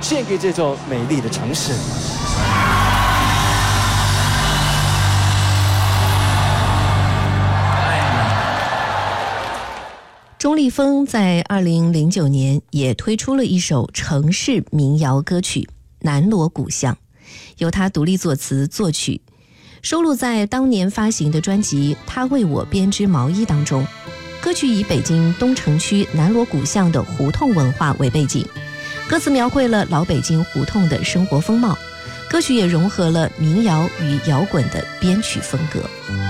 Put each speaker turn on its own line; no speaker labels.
献给这座美丽的城市。
钟立风在2009年也推出了一首城市民谣歌曲《南锣鼓巷》，由他独立作词作曲，收录在当年发行的专辑《他为我编织毛衣》当中。歌曲以北京东城区南锣鼓巷的胡同文化为背景，歌词描绘了老北京胡同的生活风貌，歌曲也融合了民谣与摇滚的编曲风格。